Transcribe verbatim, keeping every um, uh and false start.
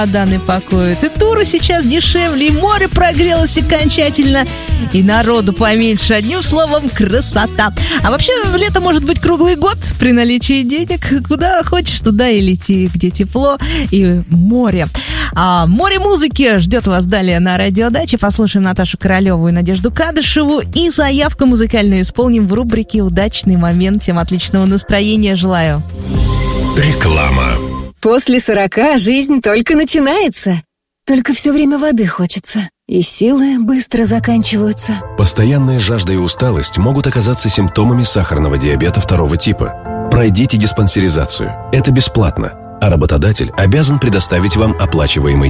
чемоданы пакуют. И туры сейчас дешевле, и море прогрелось окончательно, и народу поменьше. Одним словом, красота. А вообще, лето может быть круглый год при наличии денег. Куда хочешь, туда и лети, где тепло и море. А море музыки ждет вас далее на радиодаче. Послушаем Наташу Королеву и Надежду Кадышеву. И заявку музыкальную исполним в рубрике «Удачный момент». Всем отличного настроения желаю. Реклама. После сорока жизнь только начинается. Только все время воды хочется. И силы быстро заканчиваются. Постоянная жажда и усталость могут оказаться симптомами сахарного диабета второго типа. Пройдите диспансеризацию. Это бесплатно. А работодатель обязан предоставить вам оплачиваемый